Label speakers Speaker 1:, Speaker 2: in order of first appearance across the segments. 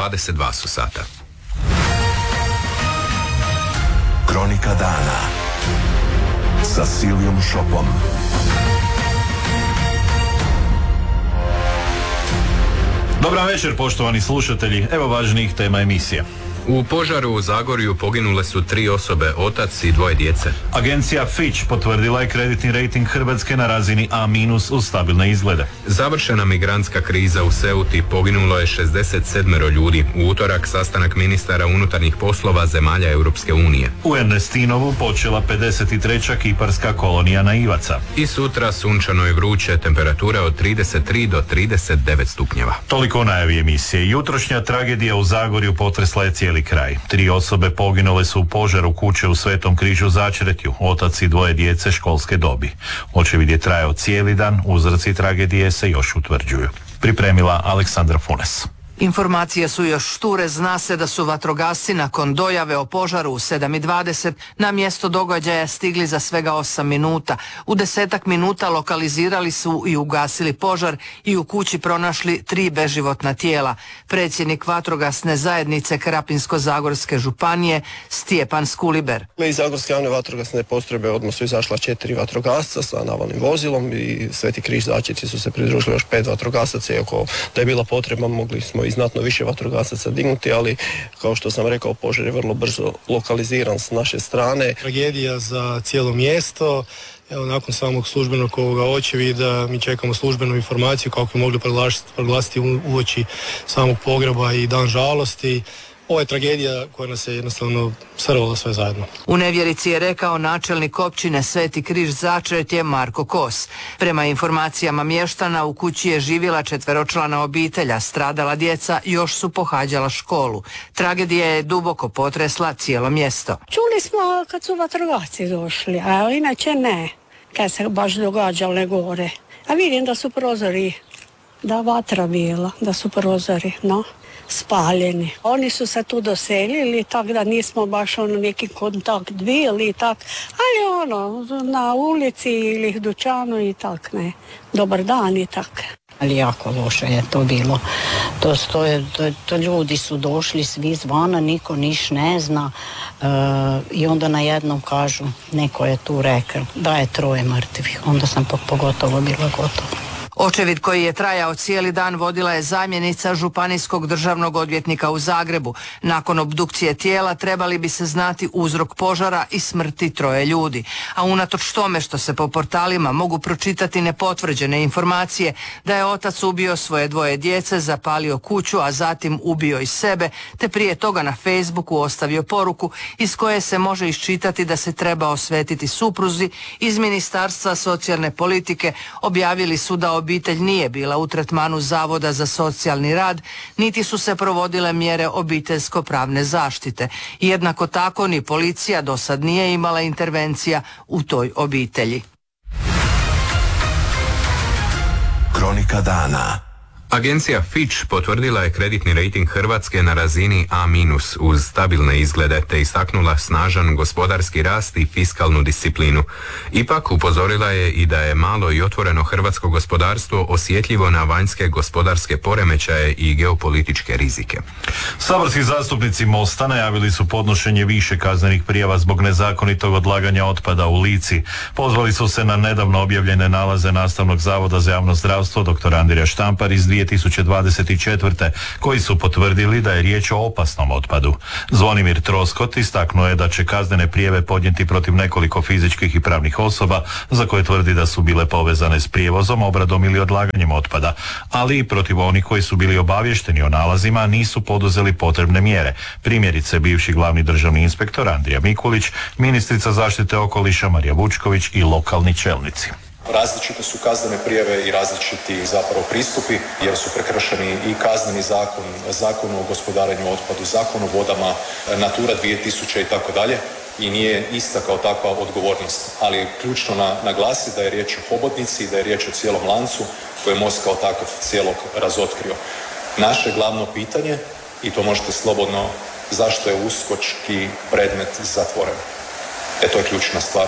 Speaker 1: 22 su sata.
Speaker 2: Kronika dana sa Silvijom Šopom.
Speaker 3: Dobar večer, poštovani slušatelji. Evo važnijih tema emisije.
Speaker 1: U požaru u Zagorju poginule su 3 osobe, otac i 2 djece.
Speaker 3: Agencija Fitch potvrdila je kreditni rejting Hrvatske na razini A- uz stabilne izglede.
Speaker 1: Završena migrantska kriza u Ceuti, poginulo je 67 ljudi. U utorak sastanak ministara unutarnjih poslova zemalja Europske unije.
Speaker 3: U Ernestinovu počela 53. kiparska kolonija naivaca.
Speaker 1: I sutra sunčano i vruće, temperatura od 33 do 39 stupnjeva.
Speaker 3: Toliko o najavi emisije. Jutrošnja tragedija u Zagorju potresla je cijeli kraj. 3 osobe poginule su u požaru kuće u Svetom Križu Začretju, otac i 2 djece školske dobi. Očevid je trajao cijeli dan, uzroci tragedije se još utvrđuju. Pripremila Aleksandra Funes.
Speaker 4: Informacije su još šture, zna se da su vatrogasci nakon dojave o požaru u 7:20 na mjesto događaja stigli za svega 8 minuta. U 10 minuta lokalizirali su i ugasili požar i u kući pronašli 3 beživotna tijela. Predsjednik vatrogasne zajednice Krapinsko-zagorske županije Stjepan Skuliber.
Speaker 5: Iz Zagorske javne vatrogasne postrojbe odmah su izašla 4 vatrogasca sa navalnim vozilom i Sveti Križ Začretju su se pridružili još 5 vatrogasaca, iako da je bila potreba mogli smo i znatno više vatrogasaca dignuti, ali kao što sam rekao, požar je vrlo brzo lokaliziran s naše strane.
Speaker 6: Tragedija za cijelo mjesto. Evo, nakon samog službenog ovoga očevida mi čekamo službenu informaciju kako bi mogli proglasiti uoči samog pogreba i dan žalosti. Ovo je tragedija koja nas je jednostavno srvala sve zajedno.
Speaker 4: U nevjerici je rekao načelnik općine Sveti Križ Začretje Marko Kos. Prema informacijama mještana u kući je živjela 4-člana obitelja, stradala djeca još su pohađala školu. Tragedija je duboko potresla cijelo mjesto.
Speaker 7: Čuli smo kad su vatrogasci došli, a inače ne, kad se baš događale gore. A vidim da su prozori, da vatra bila, da su prozori, no, spaljeni. Oni su se tu doselili, tako da nismo baš neki kontakt bili, ali na ulici ili dućanu i tak ne. Dobar dan i tak.
Speaker 8: Ali jako loše je to bilo. To ljudi su došli svi izvana, niko niš ne zna i onda najednom kažu, neko je tu rekao da je 3 mrtvih. Onda sam pogotovo bila gotova.
Speaker 4: Očevid koji je trajao cijeli dan vodila je zamjenica županijskog državnog odvjetnika u Zagrebu. Nakon obdukcije tijela trebali bi se znati uzrok požara i smrti 3 ljudi. A unatoč tome što se po portalima mogu pročitati nepotvrđene informacije da je otac ubio svoje 2 djece, zapalio kuću, a zatim ubio i sebe, te prije toga na Facebooku ostavio poruku iz koje se može iščitati da se treba osvetiti supruzi, iz Ministarstva socijalne politike objavili su da obitelj nije bila u tretmanu Zavoda za socijalni rad, niti su se provodile mjere obiteljsko-pravne zaštite. Jednako tako ni policija do sad nije imala intervencija u toj obitelji.
Speaker 2: Kronika dana.
Speaker 1: Agencija Fitch potvrdila je kreditni rejting Hrvatske na razini A- uz stabilne izglede te istaknula snažan gospodarski rast i fiskalnu disciplinu. Ipak upozorila je i da je malo i otvoreno hrvatsko gospodarstvo osjetljivo na vanjske gospodarske poremećaje i geopolitičke rizike.
Speaker 3: Saborski zastupnici Mosta najavili su podnošenje više kaznenih prijava zbog nezakonitog odlaganja otpada u Lici. Pozvali su se na nedavno objavljene nalaze Nastavnog zavoda za javno zdravstvo dr. Andrija Štampar iz 2024. koji su potvrdili da je riječ o opasnom otpadu. Zvonimir Troskot istaknuo je da će kaznene prijave podnijeti protiv nekoliko fizičkih i pravnih osoba za koje tvrdi da su bile povezane s prijevozom, obradom ili odlaganjem otpada, ali i protiv onih koji su bili obavješteni o nalazima, a nisu poduzeli potrebne mjere. Primjerice bivši glavni državni inspektor Andrija Mikulić, ministrica zaštite okoliša Marija Vučković i lokalni čelnici.
Speaker 9: Različite su kaznene prijave i različiti zapravo pristupi jer su prekršeni i kazneni zakon, zakon o gospodarenju otpadu, zakon o vodama, Natura 2000 i tako dalje i nije ista kao takva odgovornost. Ali je ključno naglasiti da je riječ o hobotnici i da je riječ o cijelom lancu koji je Most kao takav cijelog razotkrio. Naše glavno pitanje, i to možete slobodno, zašto je uskočki predmet zatvoren? To je ključna stvar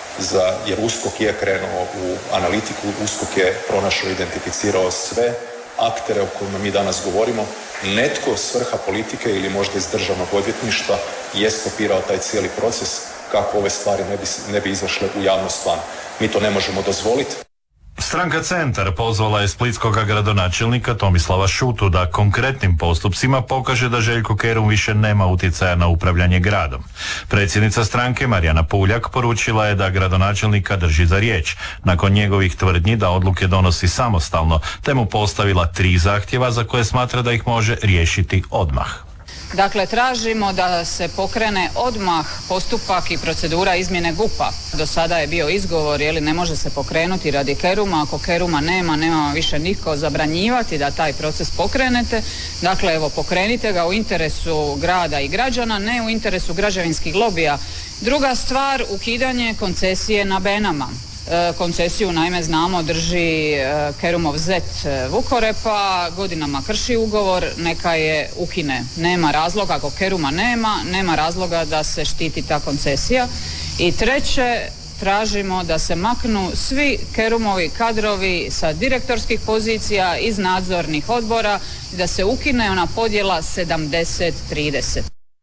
Speaker 9: jer USKOK je krenuo u analitiku, USKOK je pronašao, identificirao sve aktere o kojima mi danas govorimo, netko s vrha politike ili možda iz državnog odvjetništva je stopirao taj cijeli proces kako ove stvari ne bi izašle u javnost van. Mi to ne možemo dozvoliti.
Speaker 3: Stranka Centar pozvala je splitskog gradonačelnika Tomislava Šutu da konkretnim postupcima pokaže da Željko Kerum više nema utjecaja na upravljanje gradom. Predsjednica stranke Marijana Puljak poručila je da gradonačelnika drži za riječ nakon njegovih tvrdnji da odluke donosi samostalno, te mu postavila 3 zahtjeva za koje smatra da ih može riješiti odmah.
Speaker 10: Dakle, tražimo da se pokrene odmah postupak i procedura izmjene GUP-a. Do sada je bio izgovor, ne može se pokrenuti radi Keruma, ako Keruma nema više niko zabranjivati da taj proces pokrenete. Dakle, evo, pokrenite ga u interesu grada i građana, ne u interesu građevinskih lobija. Druga stvar, ukidanje koncesije na Benama. Koncesiju, naime, znamo, drži Kerumov zet Vukorepa, godinama krši ugovor, neka je ukine. Nema razloga, ako Keruma nema razloga da se štiti ta koncesija. I treće, tražimo da se maknu svi Kerumovi kadrovi sa direktorskih pozicija iz nadzornih odbora i da se ukine ona podjela 70-30.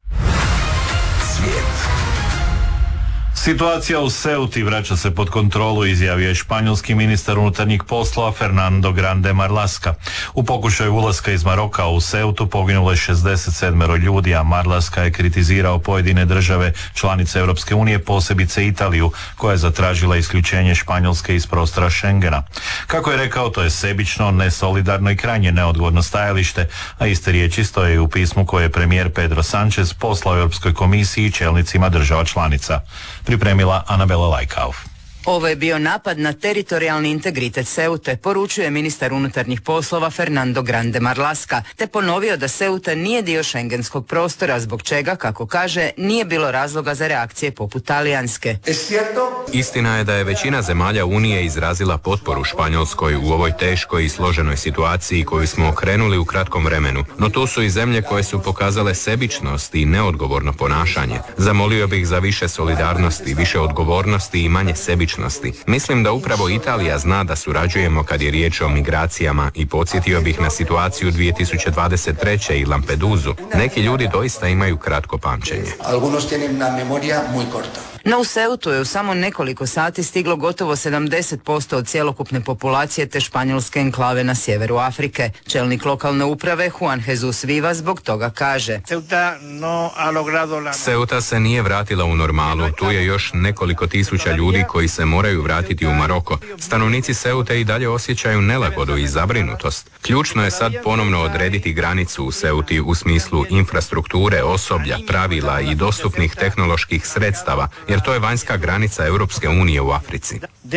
Speaker 3: Situacija u Ceuti vraća se pod kontrolu, izjavio je španjolski ministar unutarnjih poslova Fernando Grande Marlaska. U pokušaju ulaska iz Maroka u Ceutu poginulo je 67 ljudi, a Marlaska je kritizirao pojedine države članice Europske unije, posebice Italiju, koja je zatražila isključenje Španjolske iz prostora Schengena. Kako je rekao, to je sebično, nesolidarno i krajnje neodgovorno stajalište, a iste riječi stoje u pismu koje je premijer Pedro Sanchez poslao Europskoj komisiji i čelnicima država članica. Pripremila Anabela Lajkauf.
Speaker 11: Ovo je bio napad na teritorijalni integritet Ceute, poručuje ministar unutarnjih poslova Fernando Grande Marlaska, te ponovio da Ceuta nije dio šengenskog prostora, zbog čega, kako kaže, nije bilo razloga za reakcije poput talijanske.
Speaker 1: Istina je da je većina zemalja Unije izrazila potporu Španjolskoj u ovoj teškoj i složenoj situaciji koju smo okrenuli u kratkom vremenu, no tu su i zemlje koje su pokazale sebičnost i neodgovorno ponašanje. Zamolio bih za više solidarnosti, više odgovornosti i manje sebičnosti. Mislim da upravo Italija zna da surađujemo kad je riječ o migracijama i podsjetio bih na situaciju 2023. i Lampedusu. Neki ljudi doista imaju kratko pamćenje.
Speaker 11: No u Ceutu je u samo nekoliko sati stiglo gotovo 70% od cjelokupne populacije te španjolske enklave na sjeveru Afrike. Čelnik lokalne uprave Juan Jesus Vivas zbog toga kaže:
Speaker 1: Ceuta se nije vratila u normalu, tu je još nekoliko tisuća ljudi koji se moraju vratiti u Maroko. Stanovnici Ceute i dalje osjećaju nelagodu i zabrinutost. Ključno je sad ponovno odrediti granicu u Ceuti u smislu infrastrukture, osoblja, pravila i dostupnih tehnoloških sredstava, jer to je vanjska granica Europske unije u Africi.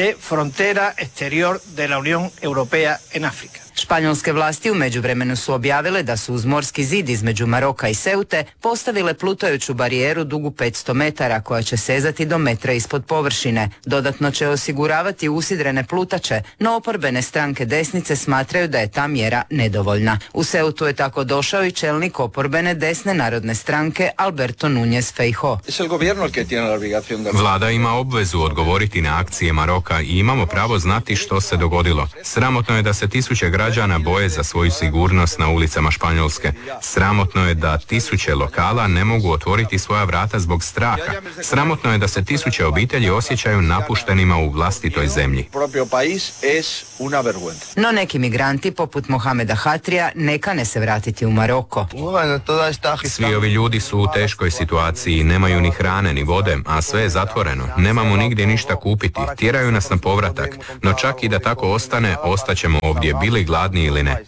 Speaker 11: Španjolske vlasti u međuvremenu su objavile da su uz morski zid između Maroka i Ceute postavile plutajuću barijeru dugu 500 metara koja će sezati do metra ispod površine. Dodatno će osiguravati usidrene plutače, no oporbene stranke desnice smatraju da je ta mjera nedovoljna. U Ceutu je tako došao i čelnik oporbene desne narodne stranke Alberto Núñez Feijóo.
Speaker 1: Vlada ima obvezu odgovoriti na akcije Maroka i imamo pravo znati što se dogodilo. Sramotno je da se tisuće građana boje za svoju sigurnost na ulicama Španjolske. Sramotno je da tisuće lokala ne mogu otvoriti svoja vrata zbog straha. Sramotno je da se tisuće obitelji osjećaju napuštenima u vlastitoj zemlji.
Speaker 11: No neki migranti poput Mohameda Hatrija ne kane se vratiti u Maroko.
Speaker 1: Svi ovi ljudi su u teškoj situaciji, nemaju ni hrane ni vode, a sve je zatvoreno. Nemamo nigdje ništa kupiti, tjeraju nas na povratak, no čak i da tako ostane, ostaćemo ovdje, bili gladni ili ne.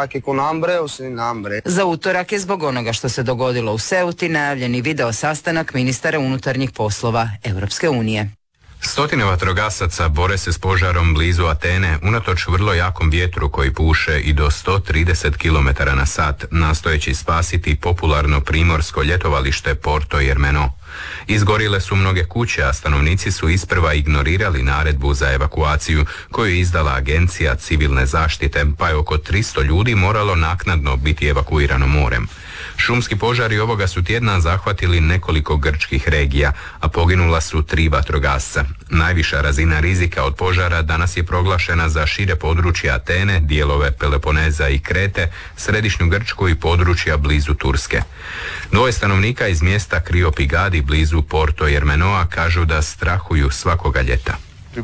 Speaker 11: Za utorak je zbog onoga što se dogodilo u Ceuti najavljeni video sastanak ministara unutarnjih poslova Europske unije.
Speaker 1: Stotine vatrogasaca bore se s požarom blizu Atene unatoč vrlo jakom vjetru koji puše i do 130 km/h, nastojeći spasiti popularno primorsko ljetovalište Porto Jermeno. Izgorile su mnoge kuće, a stanovnici su isprva ignorirali naredbu za evakuaciju koju je izdala Agencija civilne zaštite, pa je oko 300 ljudi moralo naknadno biti evakuirano morem. Šumski požari ovoga su tjedna zahvatili nekoliko grčkih regija, a poginula su 3 vatrogasca. Najviša razina rizika od požara danas je proglašena za šire područje Atene, dijelove Peloponeza i Krete, središnju Grčku i područja blizu Turske. 2 stanovnika iz mjesta Kriopigadi blizu Porto Jermenoa kažu da strahuju svakoga ljeta.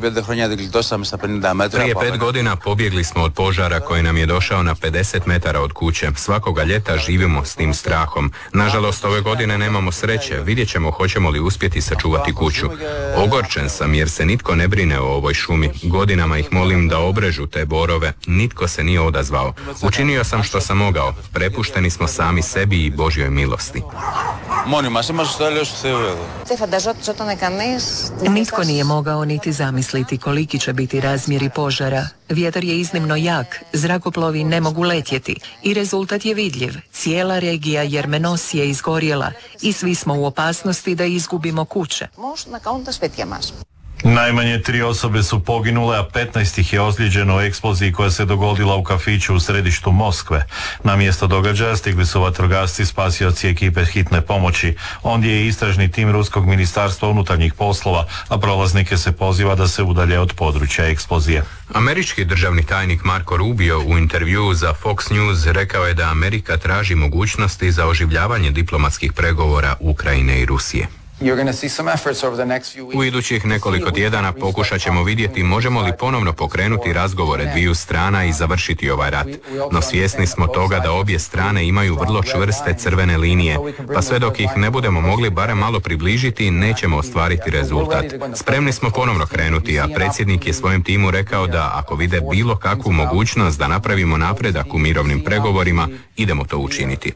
Speaker 1: Prije 5 godina pobjegli smo od požara koji nam je došao na 50 metara od kuće. Svakoga ljeta živimo s tim strahom. Nažalost, ove godine nemamo sreće. Vidjet ćemo hoćemo li uspjeti sačuvati kuću. Ogorčen sam jer se nitko ne brine o ovoj šumi. Godinama ih molim da obrežu te borove. Nitko se nije odazvao. Učinio sam što sam mogao. Prepušteni smo sami sebi i Božjoj milosti.
Speaker 12: Nitko nije mogao niti zamisliti koliki će biti razmjeri požara. Vjetar je iznimno jak, zrakoplovi ne mogu letjeti i rezultat je vidljiv. Cijela regija Jermenos je izgorjela i svi smo u opasnosti da izgubimo kuće.
Speaker 3: Najmanje 3 osobe su poginule, a 15 ih je ozlijeđeno u eksploziji koja se dogodila u kafiću u središtu Moskve. Na mjesto događaja stigli su vatrogasci, spasioci ekipe hitne pomoći. Ondje je istražni tim Ruskog ministarstva unutarnjih poslova, a prolaznike se poziva da se udalje od područja eksplozije.
Speaker 1: Američki državni tajnik Marco Rubio u intervjuu za Fox News rekao je da Amerika traži mogućnosti za oživljavanje diplomatskih pregovora Ukrajine i Rusije. U idućih nekoliko tjedana pokušat ćemo vidjeti možemo li ponovno pokrenuti razgovore dviju strana i završiti ovaj rat. No svjesni smo toga da obje strane imaju vrlo čvrste crvene linije, pa sve dok ih ne budemo mogli barem malo približiti, nećemo ostvariti rezultat. Spremni smo ponovno krenuti, a predsjednik je svojem timu rekao da ako vide bilo kakvu mogućnost da napravimo napredak u mirovnim pregovorima, idemo to učiniti.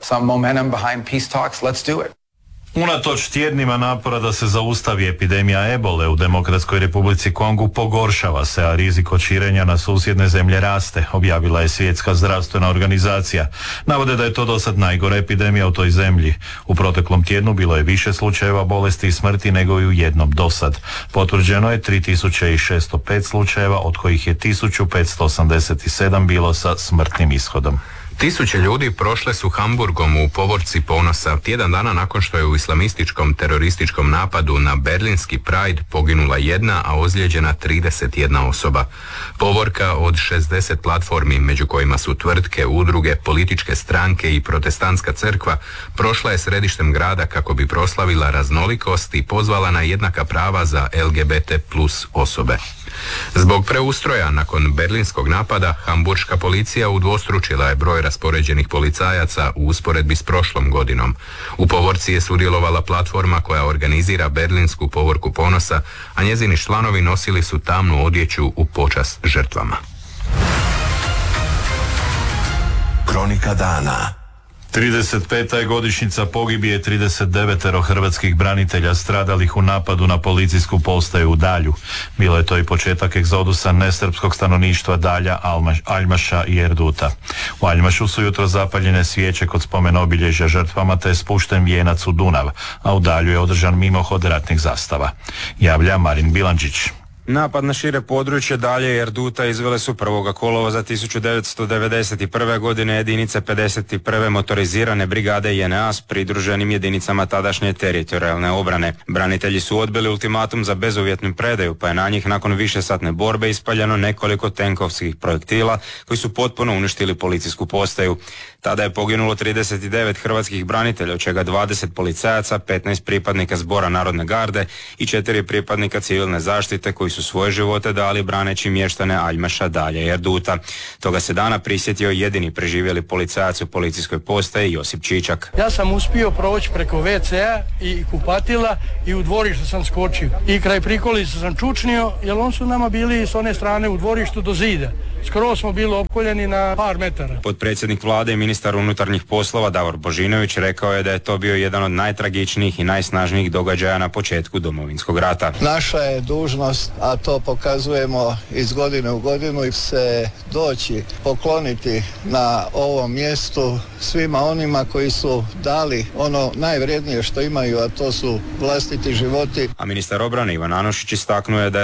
Speaker 3: Unatoč tjednima napora da se zaustavi epidemija ebole u Demokratskoj Republici Kongu pogoršava se, a rizik od širenja na susjedne zemlje raste, objavila je Svjetska zdravstvena organizacija. Navode da je to dosad najgora epidemija u toj zemlji. U proteklom tjednu bilo je više slučajeva bolesti i smrti nego i u jednom dosad. Potvrđeno je 3605 slučajeva, od kojih je 1587 bilo sa smrtnim ishodom.
Speaker 1: Tisuće ljudi prošle su Hamburgom u povorci ponosa tjedan dana nakon što je u islamističkom terorističkom napadu na berlinski Pride poginula 1, a ozlijeđena 31 osoba. Povorka od 60 platformi, među kojima su tvrtke, udruge, političke stranke i protestantska crkva, prošla je središtem grada kako bi proslavila raznolikost i pozvala na jednaka prava za LGBT plus osobe. Zbog preustroja nakon berlinskog napada, hamburška policija udvostručila je broj raspoređenih policajaca u usporedbi s prošlom godinom. U povorci je sudjelovala platforma koja organizira berlinsku povorku ponosa, a njezini članovi nosili su tamnu odjeću u počast žrtvama.
Speaker 2: Kronika dana.
Speaker 3: 35. je godišnjica pogibije 39 hrvatskih branitelja stradalih u napadu na policijsku postaju u Dalju. Bilo je to i početak egzodusa nesrpskog stanovništva Dalja, Aljmaša i Erduta. U Aljmašu su jutro zapaljene svijeće kod spomen obilježja žrtvama te je spušten vijenac u Dunav, a u Dalju je održan mimohod ratnih zastava. Javlja Marin Bilandžić.
Speaker 13: Napad na šire područje Dalje i Erduta izvele su 1. kolovoza 1991. godine jedinice 51. motorizirane brigade JNA s pridruženim jedinicama tadašnje teritorijalne obrane. Branitelji su odbili ultimatum za bezuvjetnu predaju, pa je na njih nakon višesatne borbe ispaljeno nekoliko tenkovskih projektila koji su potpuno uništili policijsku postaju. Tada je poginulo 39 hrvatskih branitelja, od čega 20 policajaca, 15 pripadnika Zbora narodne garde i 4 pripadnika civilne zaštite koji su svoje živote dali braneći mještane Aljmaša, Dalja i Erduta. Toga se dana prisjetio jedini preživjeli policajac u policijskoj postaji Josip Čičak.
Speaker 14: Ja sam uspio proći preko WC-a i kupatila i u dvorištu sam skočio. I kraj prikolice sam čučnio, jer on su nama bili s one strane u dvorištu do zida. Skoro smo bili opkoljeni na par metara.
Speaker 13: Potpredsjednik vlade i ministar unutarnjih poslova Davor Božinović rekao je da je to bio jedan od najtragičnijih i najsnažnijih događaja na početku Domovinskog rata.
Speaker 15: Naša je dužnost a to pokazujemo iz godine u godinu i se doći pokloniti na ovom mjestu svima onima koji su dali ono najvrednije što imaju, a to su vlastiti životi.
Speaker 13: A ministar obrane Ivan Anušić istaknuo je da